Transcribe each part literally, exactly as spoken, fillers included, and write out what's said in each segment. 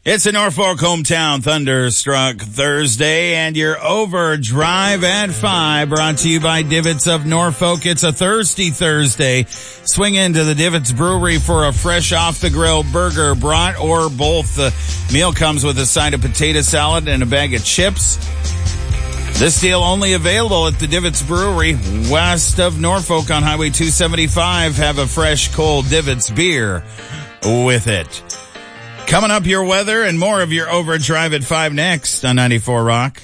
It's a Norfolk Hometown Thunderstruck Thursday, and your Overdrive at five, brought to you by Divots of Norfolk. It's a thirsty Thursday. Swing into the Divots Brewery for a fresh off-the-grill burger, brat, or both. The meal comes with a side of potato salad and a bag of chips. This deal only available at the Divots Brewery, west of Norfolk on Highway two seventy-five. Have a fresh, cold Divots beer with it. Coming up, your weather and more of your Overdrive at five next on ninety-four Rock.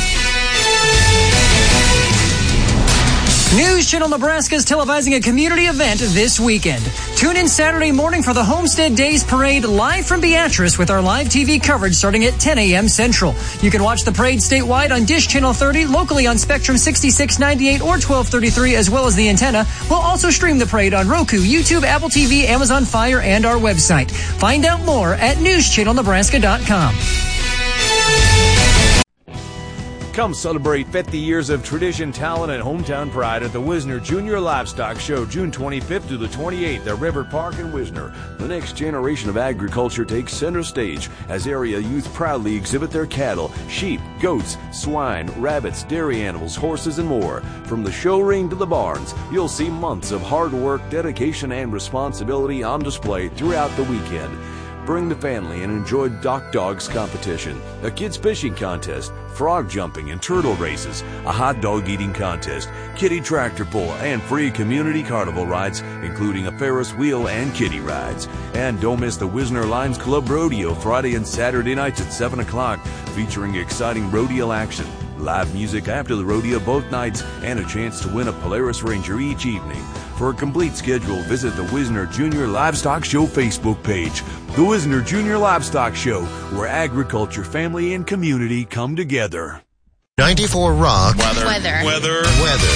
News Channel Nebraska is televising a community event this weekend. Tune in Saturday morning for the Homestead Days Parade live from Beatrice with our live T V coverage starting at ten a.m. Central. You can watch the parade statewide on Dish Channel thirty, locally on Spectrum sixty-six ninety-eight or twelve thirty-three, as well as the antenna. We'll also stream the parade on Roku, YouTube, Apple T V, Amazon Fire, and our website. Find out more at news channel nebraska dot com. Come celebrate fifty years of tradition, talent, and hometown pride at the Wisner Junior Livestock Show, June twenty-fifth through the twenty-eighth at River Park in Wisner. The next generation of agriculture takes center stage as area youth proudly exhibit their cattle, sheep, goats, swine, rabbits, dairy animals, horses, and more. From the show ring to the barns, you'll see months of hard work, dedication, and responsibility on display throughout the weekend. Bring the family and enjoy Dock Dogs competition, a kids fishing contest, frog jumping and turtle races, a hot dog eating contest, kiddie tractor pull, and free community carnival rides, including a Ferris wheel and kiddie rides. And don't miss the Wisner Lions Club Rodeo Friday and Saturday nights at seven o'clock, featuring exciting rodeo action, live music after the rodeo both nights, and a chance to win a Polaris Ranger each evening. For a complete schedule, visit the Wisner Junior Livestock Show Facebook page. The Wisner Junior Livestock Show, where agriculture, family, and community come together. ninety-four Rock. Weather. Weather. Weather. Weather.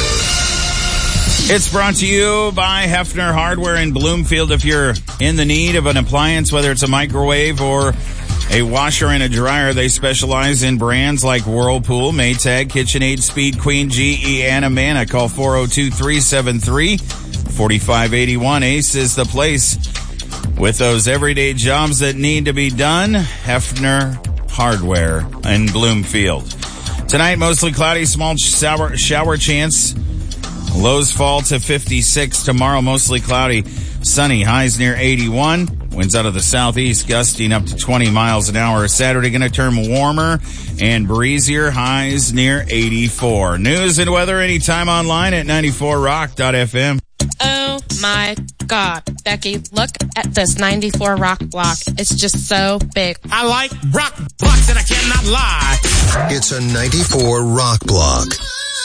It's brought to you by Hefner Hardware in Bloomfield. If you're in the need of an appliance, whether it's a microwave or a washer and a dryer, they specialize in brands like Whirlpool, Maytag, KitchenAid, Speed Queen, G E, and Amana. Call four oh two, three seven three, four five eight one. Ace is the place with those everyday jobs that need to be done. Hefner Hardware in Bloomfield. Tonight, mostly cloudy, small shower, shower chance. Lows fall to fifty-six. Tomorrow, mostly cloudy, sunny, highs near eighty-one. Winds out of the southeast, gusting up to twenty miles an hour. Saturday going to turn warmer and breezier, highs near eighty-four. News and weather anytime online at ninety-four rock dot f m. Oh my God, Becky, look at this ninety-four Rock block. It's just so big. I like rock blocks and I cannot lie. It's a ninety-four Rock block.